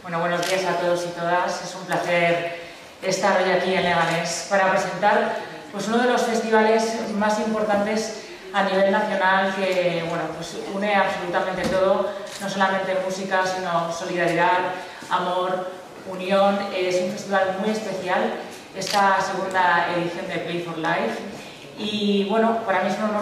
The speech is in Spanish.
Bueno, buenos días a todos y todas. Es un placer estar hoy aquí en Leganés para presentar uno de los festivales más importantes a nivel nacional que une absolutamente todo, no solamente música, sino solidaridad, amor, unión. Es un festival muy especial, esta segunda edición de Play for Life. Y bueno, para mí es un honor